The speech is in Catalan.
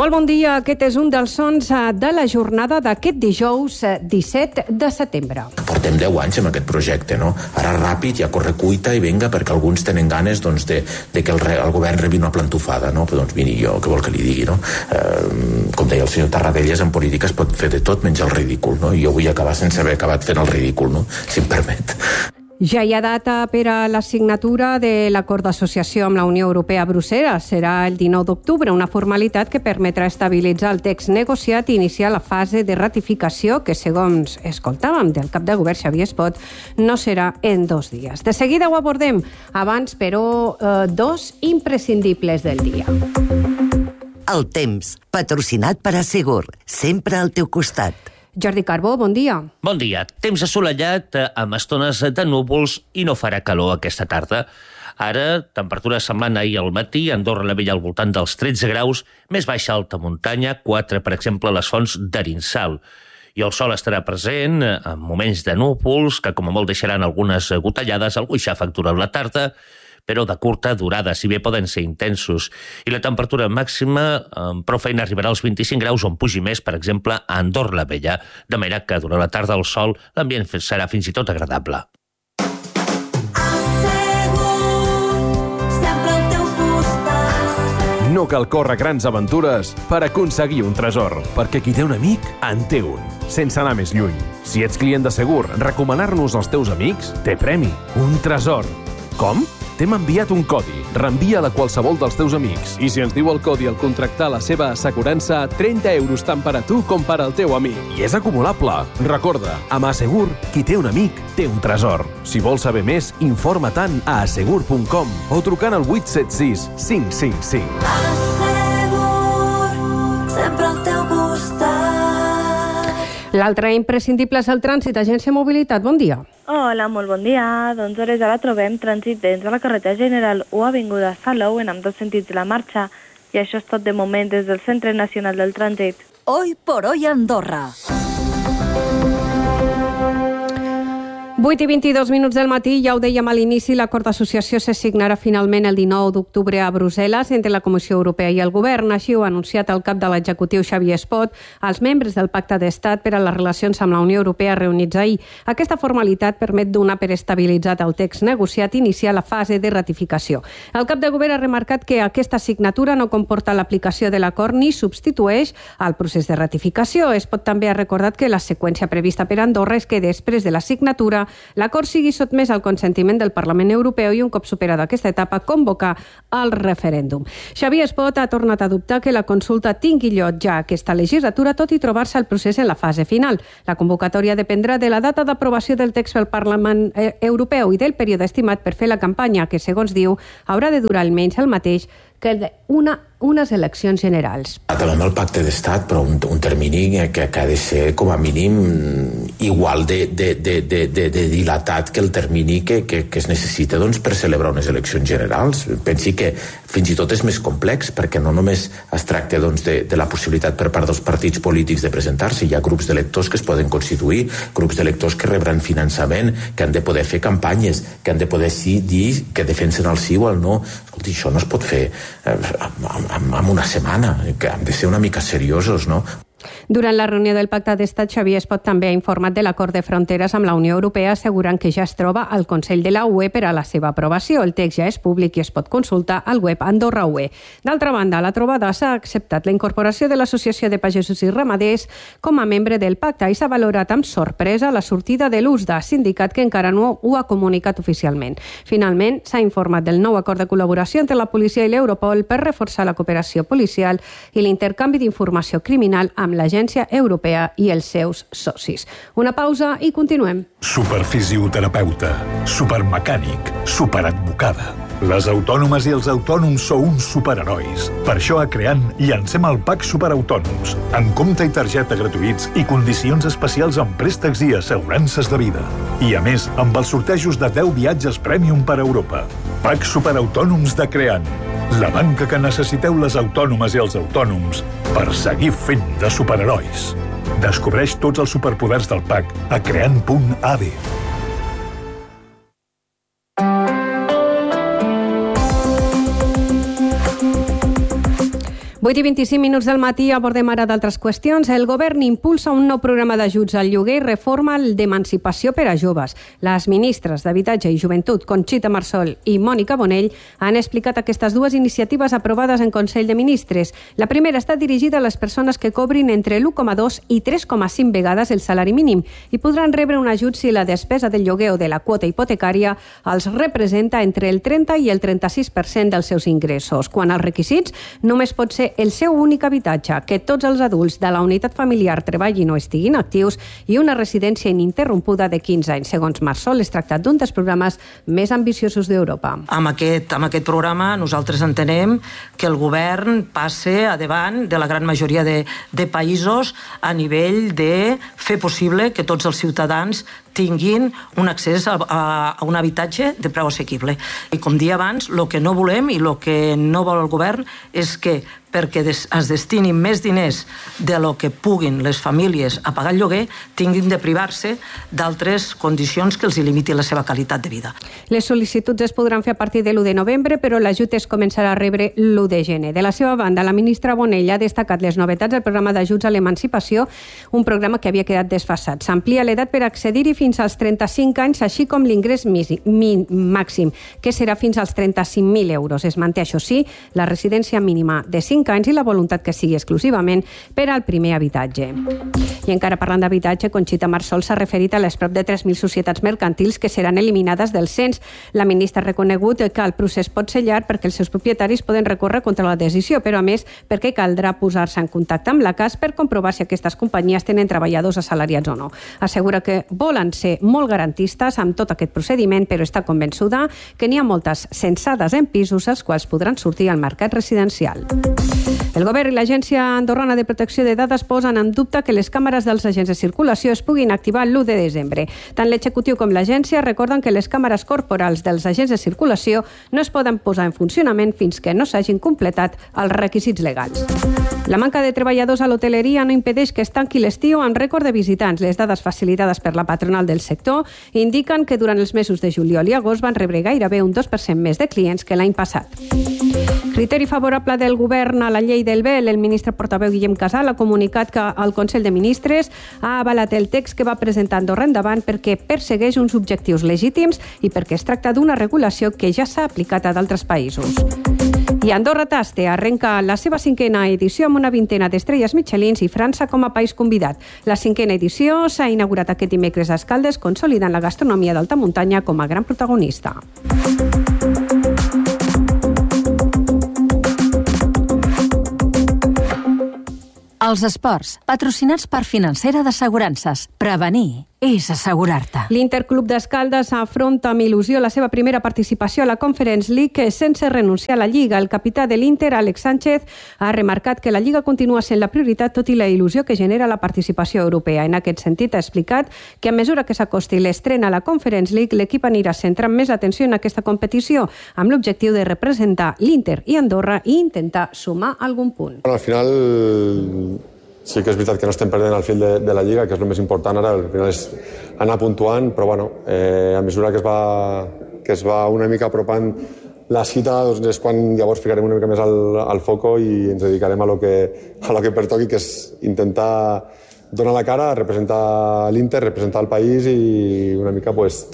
Molt bon dia, aquest és un dels sons de la jornada d'aquest dijous 17 de setembre. Portem 10 anys amb aquest projecte, no? Ara ràpid, ja corre cuita i venga, perquè alguns tenen ganes de que el govern rebi una plantofada, no? Però doncs miri, jo què vol que li digui, no? Com deia el senyor Tarradellas, en política es pot fer de tot menys el ridícul, no? I jo vull acabar sense haver acabat fent el ridícul, no? Si em permet. Ja hi ha data per a la signatura de l'acord d'associació amb la Unió Europea a Brussel·les. Serà el 19 d'octubre, una formalitat que permetrà estabilitzar el text negociat i iniciar la fase de ratificació que, segons escoltàvem del cap de govern Xavier Espot, no serà en 2 dies. De seguida ho abordem. Abans, però, 2 imprescindibles del dia. El temps, patrocinat per Assegur, sempre al teu costat. Jordi Carbó, bon dia. Bon dia. Temps assolellat, amb estones de núvols i no farà calor aquesta tarda. Ara, temperatura semblant ahir al matí, Andorra la Vella al voltant dels 13 graus, més baixa alta muntanya, 4, per exemple, a les fonts d'Arinsal. I el sol estarà present en moments de núvols, que com a molt deixaran algunes gotellades, algun xàfec durant la tarda, però de curta durada, si bé poden ser intensos. I la temperatura màxima amb prou feina arribarà als 25 graus on pugi més, per exemple, a Andorra la Vella, de manera que durant la tarda al sol l'ambient serà fins i tot agradable. No cal córrer grans aventures per aconseguir un tresor, perquè qui té un amic en té un, sense anar més lluny. Si ets client de Segur, recomanar-nos als teus amics té premi, un tresor. Com? T'hem enviat un codi. Reenvia-la a qualsevol dels teus amics. I si ens diu el codi al contractar la seva assegurança, 30 euros tant per a tu com per al teu amic. I és acumulable. Recorda, amb Assegur, qui té un amic té un tresor. Si vols saber més, informa-te'n a assegur.com o trucant al 876 555. Assegur, sempre al teu costat. L'altre imprescindible és el trànsit. Agència Mobilitat, bon dia. Hola, molt bon dia. Doncs hores ara trobem trànsit dents a la carretera general o avinguda Salou en ambdós sentits de la marxa. I això és tot de moment des del Centre Nacional del Trànsit. Hoy por hoy Andorra. 8:22 del matí, ja ho dèiem a l'inici, l'acord d'associació se signarà finalment el 19 d'octubre a Brussel·les entre la Comissió Europea i el Govern. Així ho ha anunciat el cap de l'executiu Xavier Espot als membres del Pacte d'Estat per a les relacions amb la Unió Europea reunits ahir. Aquesta formalitat permet donar per estabilitzat el text negociat i iniciar la fase de ratificació. El cap de Govern ha remarcat que aquesta signatura no comporta l'aplicació de l'acord ni substitueix el procés de ratificació. Espot també ha recordat que la seqüència prevista per Andorra és que després de la signatura l'acord sigui sotmès al consentiment del Parlament Europeu i un cop superada aquesta etapa convocar el referèndum. Xavier Espot ha tornat a dubtar que la consulta tingui lloc ja aquesta legislatura, tot i trobar-se el procés en la fase final. La convocatòria dependrà de la data d'aprovació del text pel Parlament Europeu i del període estimat per fer la campanya, que, segons diu, haurà de durar almenys el mateix que unes eleccions generals. Acabem el pacte d'estat, però un termini que ha de ser com a mínim igual de dilatat que el termini que es necessita per celebrar unes eleccions generals. Pensi que fins i tot és més complex, perquè no només es tracta de la possibilitat per part dels partits polítics de presentar-se. Hi ha grups d'electors que es poden constituir, grups d'electors que rebran finançament, que han de poder fer campanyes, que han de poder dir que defensen el sí o el no. Escolti, això no es pot fer en una setmana, que hem de ser una mica seriosos, no? Durant la reunió del Pacte d'Estat, Xavier Espot també ha informat de l'acord de fronteres amb la Unió Europea, assegurant que ja es troba al Consell de la UE per a la seva aprovació. El text ja és públic i es pot consultar al web Andorra UE. D'altra banda, a la trobada s'ha acceptat la incorporació de l'Associació de Pagesos i Ramaders com a membre del pacte i s'ha valorat amb sorpresa la sortida de l'USDA, sindicat que encara no ho ha comunicat oficialment. Finalment, s'ha informat del nou acord de col·laboració entre la policia i l'Europol per reforçar la cooperació policial i l'intercanvi d'informació criminal amb l'Agència Europea i els seus socis. Una pausa i continuem. Superfisioterapeuta, supermecànic, superadvocada. Les autònomes i els autònoms sou uns superherois. Per això a Creant llancem el PAC Superautònoms, amb compte i targeta gratuïts i condicions especials en préstecs i assegurances de vida. I a més, amb els sortejos de 10 viatges Premium per Europa. PAC Superautònoms de Creant. La banca que necessiteu les autònomes i els autònoms per seguir fent de superherois. Descobreix tots els superpoders del PAC a creant.ad. 8:25 del matí, abordem ara d'altres qüestions. El govern impulsa un nou programa d'ajuts al lloguer i reforma el d'emancipació per a joves. Les ministres d'Habitatge i Joventut, Conxita Marsol i Mònica Bonell, han explicat aquestes dues iniciatives aprovades en Consell de Ministres. La primera està dirigida a les persones que cobrin entre l'1,2 i 3,5 vegades el salari mínim i podran rebre un ajut si la despesa del lloguer o de la quota hipotecària els representa entre el 30 i el 36% dels seus ingressos. Quant als requisits, només pot ser el seu únic habitatge, que tots els adults de la unitat familiar treballin o estiguin actius i una residència ininterrompuda de 15 anys. Segons Marsol, es tracta d'un dels programes més ambiciosos d'Europa. Amb aquest programa nosaltres entenem que el govern passe a davant de la gran majoria de països a nivell de fer possible que tots els ciutadans tinguin un accés a un habitatge de preu assequible. I com dia abans, el que no volem i el que no vol el govern és que perquè es destinin més diners de lo que puguin les famílies a pagar el lloguer, tinguin de privar-se d'altres condicions que els limitin la seva qualitat de vida. Les sol·licituds es podran fer a partir de l'1 de novembre, però l'ajut es començarà a rebre l'1 de gener. De la seva banda, la ministra Bonell ha destacat les novetats del programa d'ajuts a l'emancipació, un programa que havia quedat desfasat. S'amplia l'edat per accedir-hi fins als 35 anys, així com l'ingrés màxim, que serà fins als 35.000 euros. Es manté, això sí, la residència mínima de 5 anys i la voluntat que sigui exclusivament per al primer habitatge. I encara parlant d'habitatge, Conxita Marsol s'ha referit a les prop de 3.000 societats mercantils que seran eliminades del cens. La ministra ha reconegut que el procés pot ser llarg perquè els seus propietaris poden recórrer contra la decisió, però a més perquè caldrà posar-se en contacte amb la CAS per comprovar si aquestes companyies tenen treballadors assalariats o no. Assegura que volen ser molt garantistes amb tot aquest procediment, però està convençuda que n'hi ha moltes censades en pisos els quals podran sortir al mercat residencial. El govern i l'Agència Andorrana de Protecció de Dades posen en dubte que les càmeres dels agents de circulació es puguin activar l'1 de desembre. Tant l'executiu com l'agència recorden que les càmeres corporals dels agents de circulació no es poden posar en funcionament fins que no s'hagin completat els requisits legals. La manca de treballadors a l'hoteleria no impedeix que es tanqui l'estiu amb rècord de visitants. Les dades facilitades per la patronal del sector indiquen que durant els mesos de juliol i agost van rebre gairebé un 2% més de clients que l'any passat. Criteri favorable del govern a la llei del vel. El ministre portaveu Guillem Casal ha comunicat que el Consell de Ministres ha avalat el text que va presentar Andorra Endavant perquè persegueix uns objectius legítims i perquè es tracta d'una regulació que ja s'ha aplicat a d'altres països. I Andorra Taste arrenca la seva 5a edició amb una 20a d'estrelles Michelin i França com a país convidat. La 5a edició s'ha inaugurat aquest dimecres a Escaldes, consolidant la gastronomia d'alta muntanya com a gran protagonista. Els esports, patrocinats per Financera d'Assegurances. Prevenir és assegurar-te. L'Interclub d'Escaldes afronta amb il·lusió la seva primera participació a la Conference League sense renunciar a la Lliga. El capità de l'Inter, Àlex Sánchez, ha remarcat que la Lliga continua sent la prioritat tot i la il·lusió que genera la participació europea. En aquest sentit, ha explicat que a mesura que s'acosti l'estrena a la Conference League, l'equip anirà centrant més atenció en aquesta competició, amb l'objectiu de representar l'Inter i Andorra i intentar sumar algun punt. Al final sí que és veritat que no estem perdent el fil de la Lliga, que és el més important ara, al final és anar puntuant, però bueno, a mesura que es va una mica apropant la cita, doncs és quan llavors ficarem una mica més al foco i ens dedicarem a lo que pertoqui, que és intentar donar la cara, representar l'Inter, representar el país i una mica pues